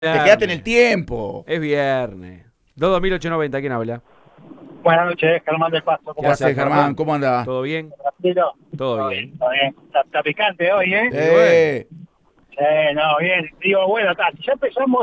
Te quedaste en el tiempo. Es viernes. 22890, ¿quién habla? Buenas noches, Germán del Paso. ¿Qué ¿Cómo haces, estás? Germán? ¿Cómo andás? ¿Todo bien? ¿Tranquilo? Todo bien. Todo bien. Está picante hoy, ¿eh? Y bueno. No, bien. Digo, bueno, ya empezamos